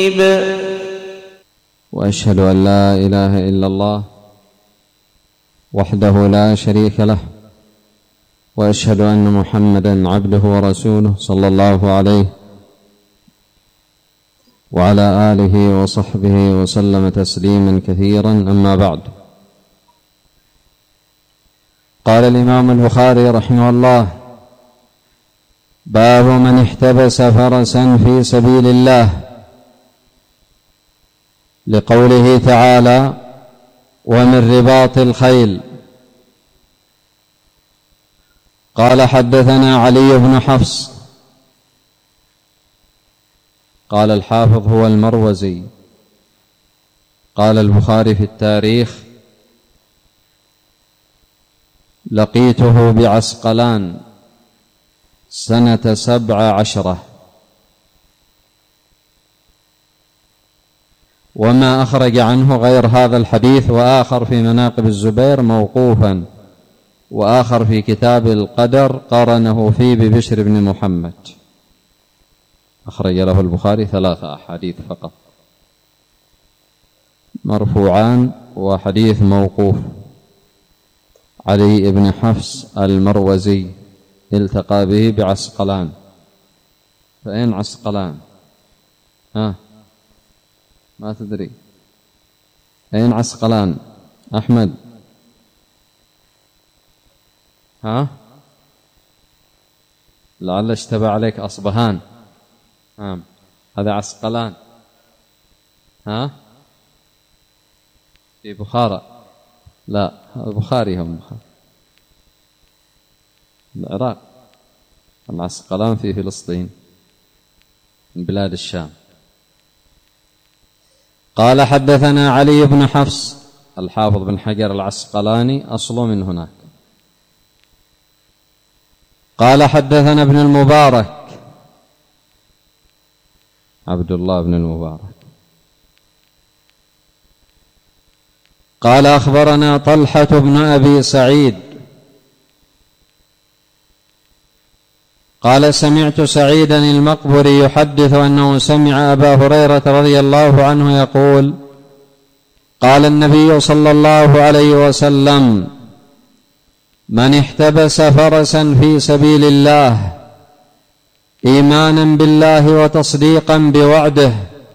وأشهد أن لا إله إلا الله وحده لا شريك له، وأشهد أن محمدا عبده ورسوله صلى الله عليه وعلى آله وصحبه وسلم تسليما كثيرا. أما بعد، قال الإمام البخاري رحمه الله: باب من احتبس فرسا في سبيل الله، لقوله تعالى: ومن رباط الخيل. قال: حدثنا علي بن حفص. قال الحافظ: هو المروزي. قال البخاري في التاريخ: لقيته بعسقلان سنة 17، وما أخرج عنه غير هذا الحديث، وآخر في مناقب الزبير موقوفا، وآخر في كتاب القدر قرنه فيه ببشر بن محمد. أخرج له البخاري 3 أحاديث فقط، مرفوعان وحديث موقوف. علي بن حفص المروزي التقى به بعسقلان. فأين عسقلان؟ ما تدري أين عسقلان؟ أحمد، لعل اشتبه عليك أصبهان. هذا عسقلان في بخارى. لا، البخاري هم العراق. العسقلان في فلسطين من بلاد الشام. قال: حدثنا علي بن حفص. الحافظ بن حجر العسقلاني أصله من هناك. قال: حدثنا ابن المبارك، عبد الله بن المبارك. قال: أخبرنا طلحة بن أبي سعيد قال: سمعت سعيدا المقبري يحدث أنه سمع أبا هريرة رضي الله عنه يقول: قال النبي صلى الله عليه وسلم: من احتبس فرسا في سبيل الله إيمانا بالله وتصديقا بوعده،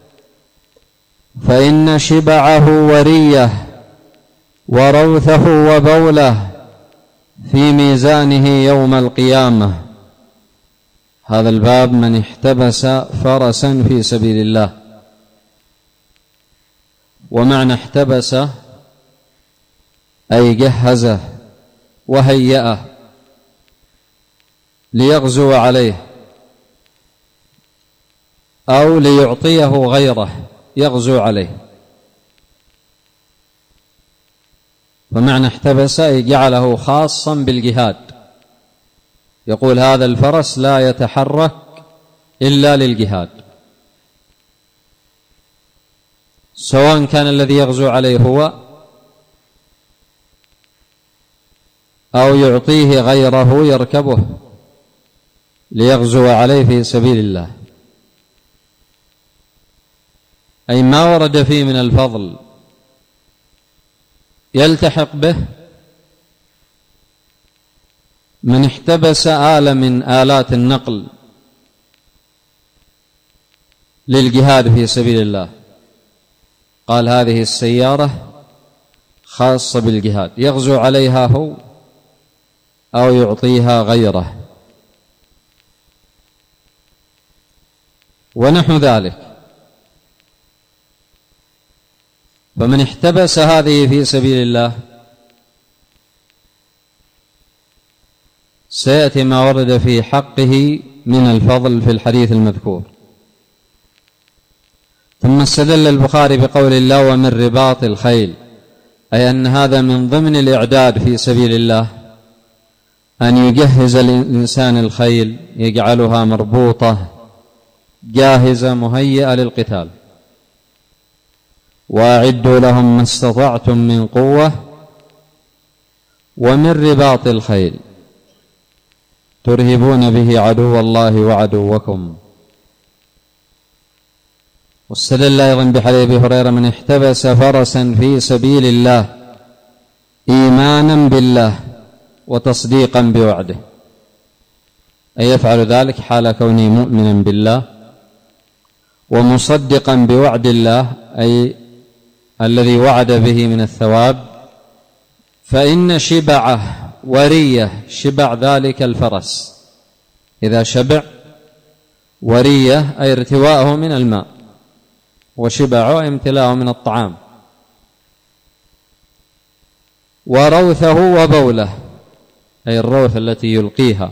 فإن شبعه وريه وروثه وبوله في ميزانه يوم القيامة. هذا الباب: من احتبس فرسا في سبيل الله. ومعنى احتبس أي جهزه وهيئه ليغزو عليه، أو ليعطيه غيره يغزو عليه. فمعنى احتبس أي جعله خاصا بالجهاد، يقول هذا الفرس لا يتحرك إلا للجهاد، سواء كان الذي يغزو عليه هو أو يعطيه غيره يركبه ليغزو عليه في سبيل الله. أي ما ورد فيه من الفضل يلتحق به من احتبس آلة من آلات النقل للجهاد في سبيل الله. قال: هذه السيارة خاصة بالجهاد، يغزو عليها هو أو يعطيها غيره ونحو ذلك. فمن احتبس هذه في سبيل الله سيأتي ما ورد في حقه من الفضل في الحديث المذكور. ثم استدل البخاري بقول الله: ومن رباط الخيل، أي أن هذا من ضمن الإعداد في سبيل الله، أن يجهز الإنسان الخيل، يجعلها مربوطة جاهزة مهيئة للقتال. وأعدوا لهم ما استطعتم من قوة ومن رباط الخيل ترهبون به عدو الله وعدوكم. واستدل أيضا بحديث أبي هريرة: من احتبس فرسا في سبيل الله إيمانا بالله وتصديقا بوعده، أي يفعل ذلك حال كونه مؤمنا بالله ومصدقا بوعد الله، أي الذي وعد به من الثواب، فإن شبعه وريه، شبع ذلك الفرس إذا شبع، وريه أي ارتواءه من الماء، وشبعه امتلاءه من الطعام، وروثه وبوله أي الروث التي يلقيها،